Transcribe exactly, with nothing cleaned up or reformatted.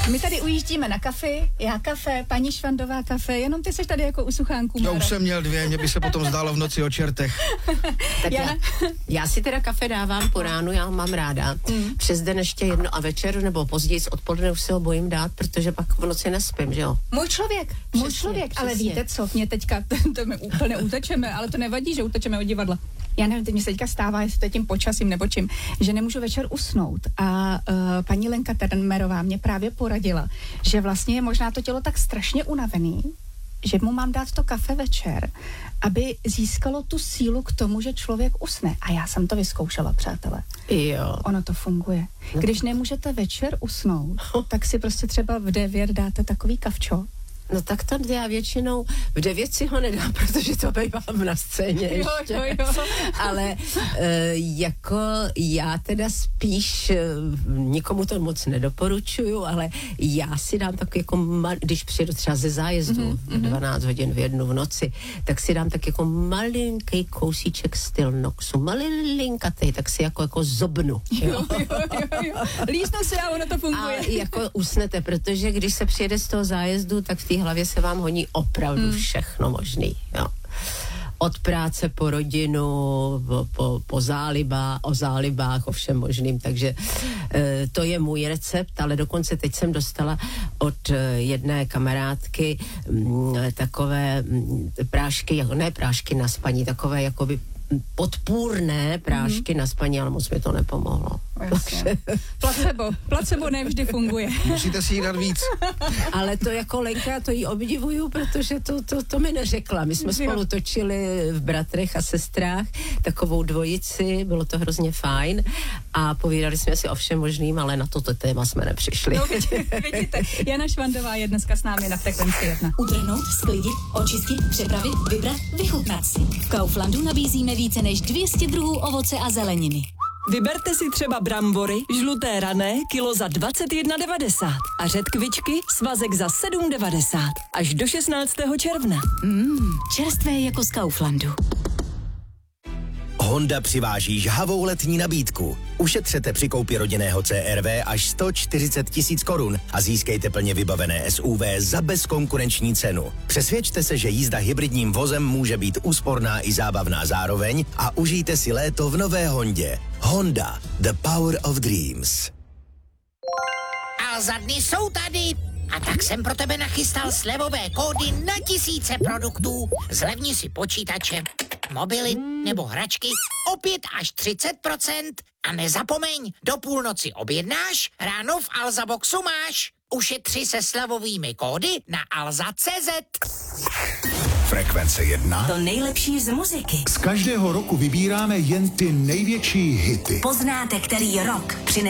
My tady ujíždíme na kafe, já kafe, paní Švandová kafe, jenom ty seš tady jako u suchánku. Já už jsem měl dvě, mě by se potom zdálo v noci o čertech. Tak já, já si teda kafe dávám po ránu, já ho mám ráda. Mm. Přes den ještě jedno a večer nebo později odpoledne už se ho bojím dát, protože pak v noci nespím, že jo? Můj člověk, přesně, můj člověk, přesně. Ale víte co, mě teďka, to my úplně utečeme, ale to nevadí, že utečeme od divadla. Já nevím, teď mě se teďka stává, jestli to je tím počasím nebo čím, že nemůžu večer usnout. A uh, paní Lenka Termerová mě právě poradila, že vlastně je možná to tělo tak strašně unavený, že mu mám dát to kafe večer, aby získalo tu sílu k tomu, že člověk usne. A já jsem to vyzkoušela, přátelé. Jo. Ono to funguje. Když nemůžete večer usnout, tak si prostě třeba v devět dáte takový kavčo. No tak to já většinou v devět si ho nedám, protože to bývám na scéně ještě. Jo, jo, jo. Ale e, jako já teda spíš, e, nikomu to moc nedoporučuju, ale já si dám tak jako, mal, když přijedu třeba ze zájezdu mm-hmm. dvanáct hodin v jednu v noci, tak si dám tak jako malinký kousíček Stilnoxu, malinkatej, tak si jako, jako zobnu. Jo, jo, jo, jo. Líznu si a ono to funguje. A jako usnete, protože když se přijede z toho zájezdu, tak v té hlavě se vám honí opravdu hmm. všechno možný, jo. Od práce po rodinu, po, po, po zálibách, o zálibách, o všem možným, takže e, to je můj recept, ale dokonce teď jsem dostala od e, jedné kamarádky m, takové m, prášky, jako, ne prášky na spaní, takové jakoby podpůrné prášky mm-hmm. na spaní, ale moc mi to nepomohlo. Placebo. Placebo nevždy funguje. Musíte si jí dát víc. Ale to jako Lenka, to jí obdivuju, protože to, to, to mi neřekla. My jsme spolu točili v Bratrech a sestrách takovou dvojici, bylo to hrozně fajn a povídali jsme si o všem možným, ale na toto téma jsme nepřišli. No, vidíte, Jana Švandová je dneska s námi na Frekvenci jedna. Utrhnout, sklidit, očistit, přepravit, vybrat, vychutnat si. V Kauflandu nabízíme více než dvě stě druhů ovoce a zeleniny. Vyberte si třeba brambory, žluté rané, kilo za dvacet jedna devadesát a řetkvičky, svazek za sedm devadesát. Až do šestnáctého června. Mmm, čerstvé jako z Kauflandu. Honda přiváží žhavou letní nabídku. Ušetřete při koupi rodinného C R V až sto čtyřicet tisíc korun a získejte plně vybavené S U V za bezkonkurenční cenu. Přesvědčte se, že jízda hybridním vozem může být úsporná i zábavná zároveň a užijte si léto v nové Hondě. Honda, the power of dreams. Alza dny jsou tady. A tak jsem pro tebe nachystal slevové kódy na tisíce produktů. Zlevni si počítače, mobily nebo hračky o pět až třicet procent. A nezapomeň, do půlnoci objednáš, ráno v Alza Boxu máš. Ušetři se slevovými kódy na alza tečka cé zet. Frekvence jedna. To nejlepší z muziky. Z každého roku vybíráme jen ty největší hity. Poznáte, který rok přines